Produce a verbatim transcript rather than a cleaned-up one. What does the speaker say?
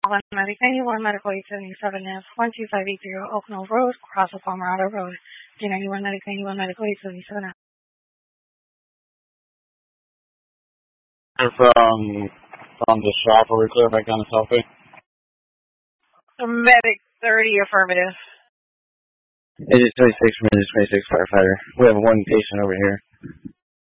one medic ninety-one medical eight seventy-seven F one two five eight zero Oak Knoll Road, across the Palmerado Road. G ninety-one medic ninety-one medical eight seventy-seven F. From, from the shop, are we clear back down to Selfie? Medic thirty, affirmative. Agent twenty-six, minute twenty-six, firefighter. We have one patient over here.